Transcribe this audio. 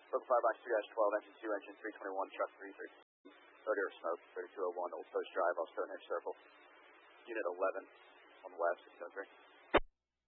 Local 5 box 2-12, engine 2, engine 321, truck 330. Odor of smoke, 3201, Old Post Drive, off Stonehenge Circle. Unit 11 on the west, 603.